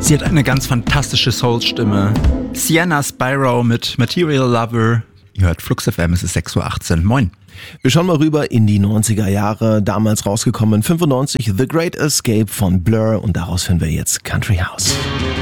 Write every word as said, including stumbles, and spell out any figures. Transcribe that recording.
Sie hat eine ganz fantastische Soul-Stimme. Sienna Spyro mit Material Lover. Ihr hört Flux F M, es ist sechs Uhr achtzehn. Moin. Wir schauen mal rüber in die neunziger Jahre. Damals rausgekommen fünfundneunzig The Great Escape von Blur und daraus finden wir jetzt Country House.